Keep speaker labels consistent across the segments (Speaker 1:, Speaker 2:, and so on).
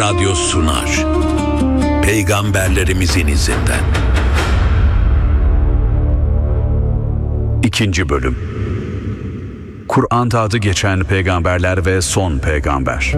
Speaker 1: Radyo sunar. Peygamberlerimizin izinden.
Speaker 2: 2. Bölüm. Kur'an'da adı geçen peygamberler ve son peygamber.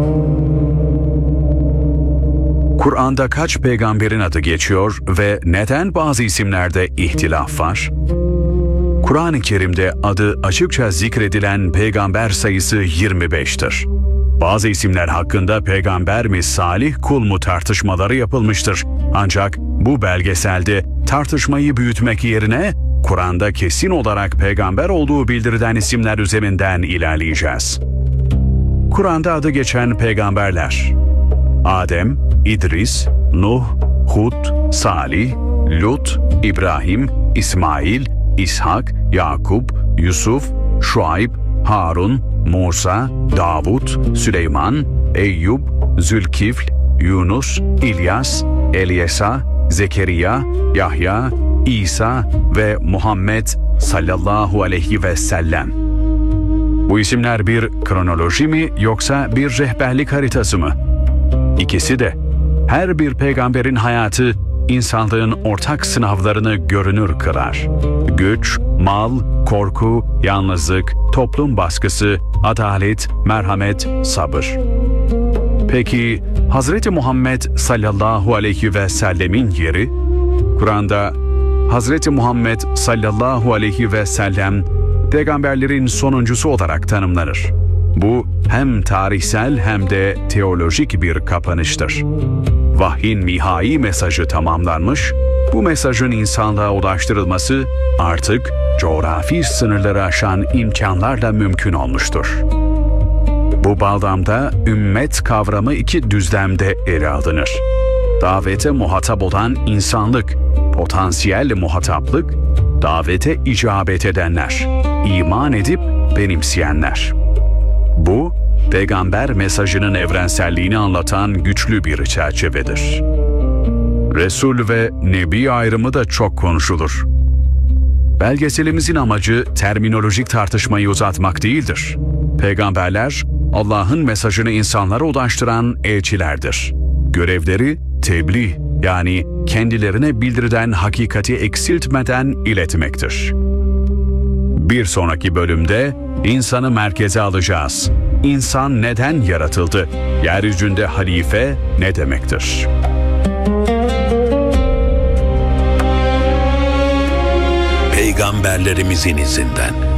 Speaker 2: Kur'an'da kaç peygamberin adı geçiyor ve neden bazı isimlerde ihtilaf var? Kur'an-ı Kerim'de adı açıkça zikredilen peygamber sayısı 25'tir. Bazı isimler hakkında peygamber mi, salih kul mu tartışmaları yapılmıştır. Ancak bu belgeselde tartışmayı büyütmek yerine Kur'an'da kesin olarak peygamber olduğu bildirilen isimler üzerinden ilerleyeceğiz. Kur'an'da adı geçen peygamberler: Adem, İdris, Nuh, Hud, Salih, Lut, İbrahim, İsmail, İshak, Yakup, Yusuf, Şuayb, Harun, Musa, Davud, Süleyman, Eyüp, Zülkifl, Yunus, İlyas, Elyesa, Zekeriya, Yahya, İsa ve Muhammed sallallahu aleyhi ve sellem. Bu isimler bir kronoloji mi yoksa bir rehberlik haritası mı? İkisi de. Her bir peygamberin hayatı insanlığın ortak sınavlarını görünür kılar. Güç, mal, korku, yalnızlık, toplum baskısı, adalet, merhamet, sabır. Peki Hz. Muhammed sallallahu aleyhi ve sellemin yeri? Kur'an'da Hz. Muhammed sallallahu aleyhi ve sellem peygamberlerin sonuncusu olarak tanımlanır. Bu hem tarihsel hem de teolojik bir kapanıştır. Vahyin nihai mesajı tamamlanmış, bu mesajın insanlığa ulaştırılması artık coğrafi sınırları aşan imkanlarla mümkün olmuştur. Bu bağlamda ümmet kavramı iki düzlemde ele alınır. Davete muhatap olan insanlık, potansiyel muhataplık, davete icabet edenler, iman edip benimseyenler. Bu, peygamber mesajının evrenselliğini anlatan güçlü bir çerçevedir. Resul ve Nebi ayrımı da çok konuşulur. Belgeselimizin amacı terminolojik tartışmayı uzatmak değildir. Peygamberler, Allah'ın mesajını insanlara ulaştıran elçilerdir. Görevleri tebliğ, yani kendilerine bildirilen hakikati eksiltmeden iletmektir. Bir sonraki bölümde insanı merkeze alacağız. İnsan neden yaratıldı? Yeryüzünde halife ne demektir?
Speaker 1: Peygamberlerimizin izinden.